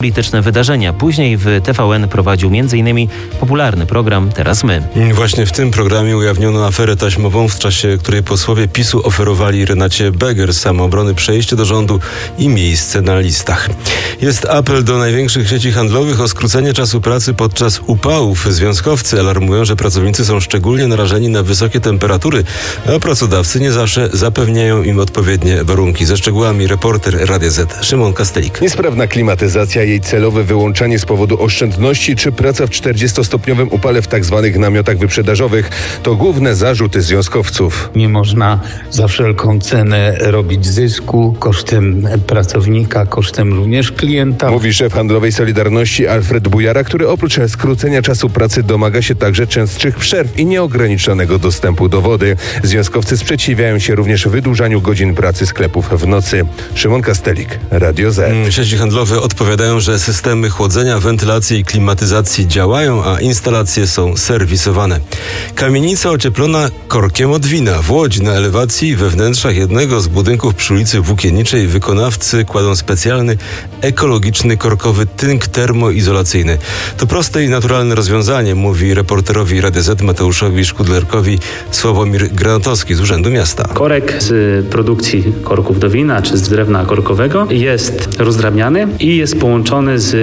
polityczne wydarzenia. Później w TVN prowadził m.in. popularny program Teraz my. Właśnie w tym programie ujawniono aferę taśmową, w czasie której posłowie PiS-u oferowali Renacie Beger z Samoobrony przejście do rządu i miejsce na listach. Jest apel do największych sieci handlowych o skrócenie czasu pracy podczas upałów. Związkowcy alarmują, że pracownicy są szczególnie narażeni na wysokie temperatury, a pracodawcy nie zawsze zapewniają im odpowiednie warunki. Ze szczegółami reporter Radia Z Szymon Kastelik. Niesprawna klimatyzacja, jej celowe wyłączanie z powodu oszczędności czy praca w 40-stopniowym upale w tzw. namiotach wyprzedażowych to główne zarzuty związkowców. Nie można za wszelką cenę robić zysku kosztem pracownika, kosztem również klienta. Mówi szef handlowej Solidarności Alfred Bujara, który oprócz skrócenia czasu pracy domaga się także częstszych przerw i nieograniczonego dostępu do wody. Związkowcy sprzeciwiają się również wydłużaniu godzin pracy sklepów w nocy. Szymon Kastelik, Radio Z. Sieci handlowe odpowiadają, że systemy chłodzenia, wentylacji i klimatyzacji działają, a instalacje są serwisowane. Kamienica ocieplona korkiem od wina. W Łodzi na elewacji we wnętrzach jednego z budynków przy ulicy Włókienniczej wykonawcy kładą specjalny, ekologiczny, korkowy tynk termoizolacyjny. To proste i naturalne rozwiązanie, mówi reporterowi Radia Z Mateuszowi Szkudlerkowi Sławomir Granatowski z Urzędu Miasta. Korek z produkcji korków do wina czy z drewna korkowego jest rozdrabniany i jest połączony z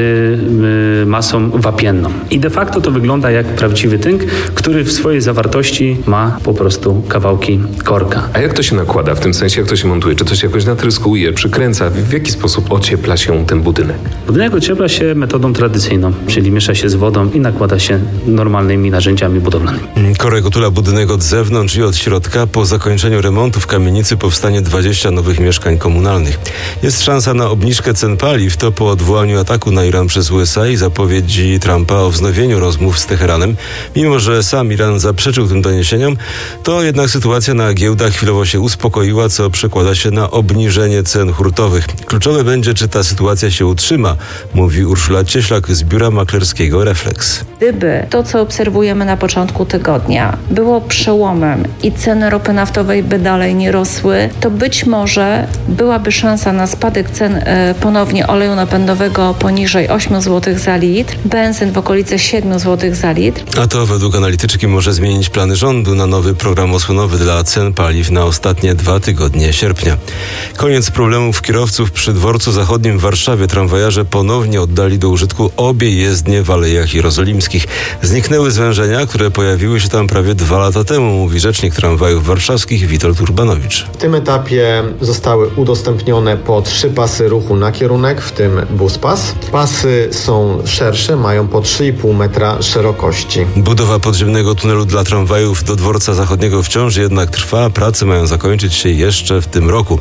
masą wapienną. I de facto to wygląda jak prawdziwy tynk, który w swojej zawartości ma po prostu kawałki korka. A jak to się nakłada? W tym sensie jak to się montuje? Czy to się jakoś natryskuje, przykręca? W jaki sposób ociepla się ten budynek? Budynek ociepla się metodą tradycyjną, czyli miesza się z wodą i nakłada się normalnymi narzędziami budowlanymi. Korek otula budynek od zewnątrz i od środka. Po zakończeniu remontu w kamienicy powstanie 20 nowych mieszkań komunalnych. Jest szansa na obniżkę cen paliw. To po odwołaniu ataku na Iran przez USA i zapowiedzi Trumpa o wznowieniu rozmów z Teheranem. Mimo że sam Iran zaprzeczył tym doniesieniom, to jednak sytuacja na giełdach chwilowo się uspokoiła, co przekłada się na obniżenie cen hurtowych. Kluczowe będzie, czy ta sytuacja się utrzyma, mówi Urszula Cieślak z biura maklerskiego Reflex. Gdyby to, co obserwujemy na początku tygodnia, było przełomem i ceny ropy naftowej by dalej nie rosły, to być może byłaby szansa na spadek cen ponownie oleju napędowego poniżej 8 zł za litr, benzyn w okolicy 7 zł za litr. A to według analityczki może zmienić plany rządu na nowy program osłonowy dla cen paliw na ostatnie 2 tygodnie sierpnia. Koniec problemów kierowców przy dworcu zachodnim w Warszawie. Tramwajarze ponownie oddali do użytku obie jezdnie w Alejach Jerozolimskich. Zniknęły zwężenia, które pojawiły się tam prawie 2 lata temu, mówi rzecznik tramwajów warszawskich Witold Urbanowicz. W tym etapie zostały udostępnione po 3 pasy ruchu na kierunek, w tym buspas. Pasy są szersze, mają po 3,5 metra szerokości. Budowa podziemnego tunelu dla tramwajów do dworca zachodniego wciąż jednak trwa. Prace mają zakończyć się jeszcze w tym roku.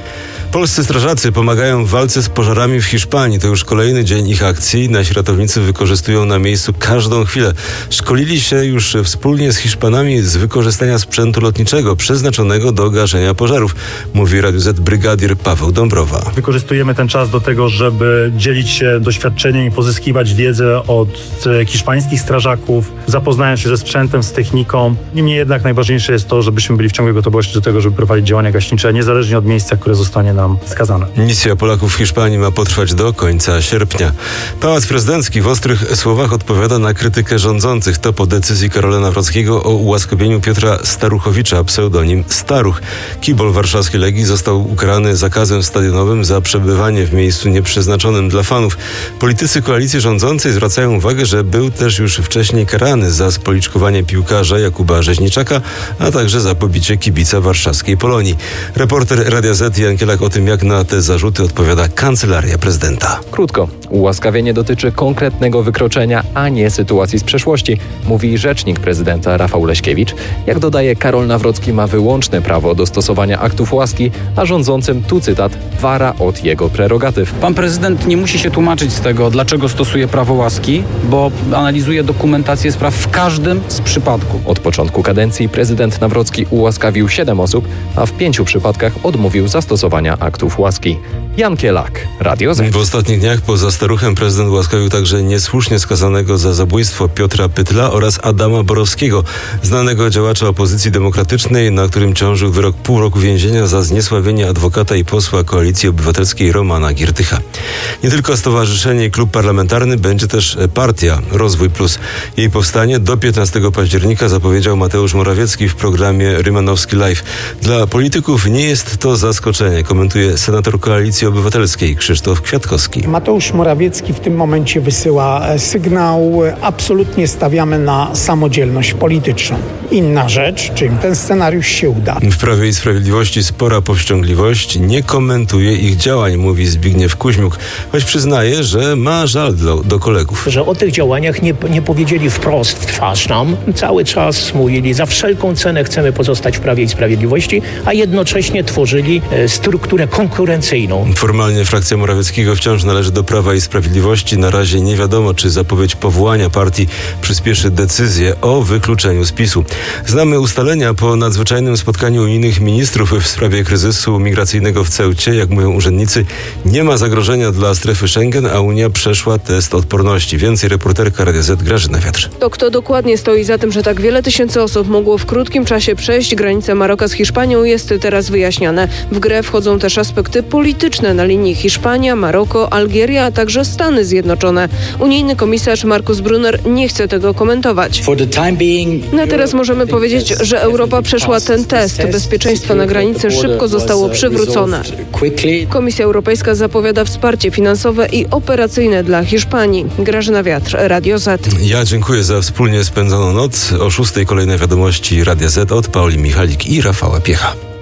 Polscy strażacy pomagają w walce z pożarami w Hiszpanii. To już kolejny dzień ich akcji. Nasi ratownicy wykorzystują na miejscu każdą chwilę. Szkolili się już wspólnie z Hiszpanami z wykorzystania sprzętu lotniczego przeznaczonego do gaszenia pożarów, mówi Radiu Z brygadier Paweł Dąbrowa. Wykorzystujemy ten czas do tego, żeby dzielić się doświadczeniem i pozyskiwać wiedzę od hiszpańskich strażaków, zapoznają się ze sprzętem, z techniką. Niemniej jednak najważniejsze jest to, żebyśmy byli w ciągłej gotowości do tego, żeby prowadzić działania gaśnicze, niezależnie od miejsca, które zostanie nam wskazane. Misja Polaków w Hiszpanii ma potrwać do końca sierpnia. Pałac Prezydencki w ostrych słowach odpowiada na krytykę rządzących. To po decyzji Karola Nawrockiego o ułaskawieniu Piotra Staruchowicza, pseudonim Staruch. Kibol warszawskiej Legii został ukarany zakazem stadionowym za przebywanie w miejscu nieprzeznaczonym dla fanów. Politycy koalicji rządzącej zwracają uwagę, że był też już wcześniej karany za spoliczkowanie piłkarza Jakuba Rzeźniczaka, a także za pobicie kibica warszawskiej Polonii. Reporter Radia Z Jan Kielak o tym, jak na te zarzuty odpowiada Kancelaria Prezydenta. Krótko. Ułaskawienie dotyczy konkretnego wykroczenia, a nie sytuacji z przeszłości, mówi rzecznik prezydenta Rafał Leśkiewicz. Jak dodaje, Karol Nawrocki ma wyłączne prawo do stosowania aktów łaski, a rządzącym, tu cytat, wara od jego prerogatyw. Pan prezydent nie musi się tłumaczyć z tego, dlaczego stosuje prawo łaski, bo analizuje dokumentację spraw w każdym z przypadków. Od początku kadencji prezydent Nawrocki ułaskawił 7 osób, a w 5 przypadkach odmówił zastosowania aktów łaski. Jan Kielak, Radio Z. W ostatnich dniach poza Staruchem prezydent ułaskawił także niesłusznie skazanego za zabójstwo Piotra Pytla oraz Adama Borowskiego, znanego działacza opozycji demokratycznej, na którym ciążył wyrok pół roku więzienia za zniesławienie adwokata i posła Koalicji Obywatelskiej Romana Giertycha. Nie tylko stowarzyszenie i klub parlamentarny, będzie też partia Rozwój Plus. Jej powstanie do 15 października zapowiedział Mateusz Morawiecki w programie Rymanowski Live. Dla polityków nie jest to zaskoczenie, komentuje senator Koalicji Obywatelskiej Krzysztof Kwiatkowski. Mateusz Morawiecki w tym momencie wysyła sygnał: absolutnie stawiamy na samodzielność polityczną. Inna rzecz, czy im ten scenariusz się uda. W Prawie i Sprawiedliwości spora powściągliwość, nie komentuje ich działań, mówi Zbigniew Kuźmiuk, choć przyznaje, że ma żal do kolegów. Że o tych działaniach nie powiedzieli wprost w twarz nam. Cały czas mówili, za wszelką cenę chcemy pozostać w Prawie i Sprawiedliwości, a jednocześnie tworzyli strukturę konkurencyjną. Formalnie frakcja Morawieckiego wciąż należy do Prawa i Sprawiedliwości. Na razie nie wiadomo, czy zapowiedź powołania partii przyspieszy decyzję o wykluczeniu z PiS-u. Znamy ustalenia po nadzwyczajnym spotkaniu unijnych ministrów w sprawie kryzysu migracyjnego w Ceucie. Jak mówią urzędnicy, nie ma zagrożenia dla strefy Schengen, a Unia przeszła test odporności. Więcej reporterka Radia Z Grażyna Wiatr. To kto dokładnie stoi za tym, że tak wiele tysięcy osób mogło w krótkim czasie przejść granicę Maroka z Hiszpanią, jest teraz wyjaśniane. W grę wchodzą też aspekty polityczne na linii Hiszpania, Maroko, Algieria, a także Stany Zjednoczone. Unijny komisarz Markus Brunner nie chce tego komentować. Na teraz możemy powiedzieć, że Europa przeszła ten test. Bezpieczeństwo na granicy szybko zostało przywrócone. Komisja Europejska zapowiada wsparcie finansowe i operacyjne dla Hiszpanii. Grażyna Wiatr, Radio Z. Ja dziękuję za wspólnie spędzoną noc. O 6:00 kolejne wiadomości Radia Z od Pauli Michalik i Rafała Piecha.